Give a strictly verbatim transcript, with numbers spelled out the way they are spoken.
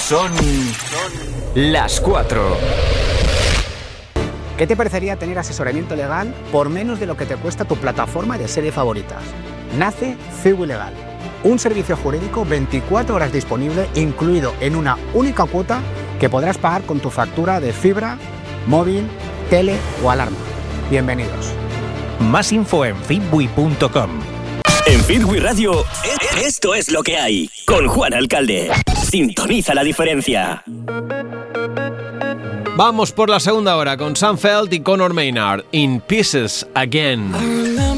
Son las cuatro. ¿Qué te parecería tener asesoramiento legal por menos de lo que te cuesta tu plataforma de series favoritas? Nace Ciwi Legal, un servicio jurídico veinticuatro horas disponible, incluido en una única cuota que podrás pagar con tu factura de fibra, móvil, tele o alarma. Bienvenidos. Más info en fitwi punto com. En Fitwi Radio, esto es lo que hay. Con Juan Alcalde. Sintoniza la diferencia. Vamos por la segunda hora con Sam Feldt y Conor Maynard. In Pieces Again.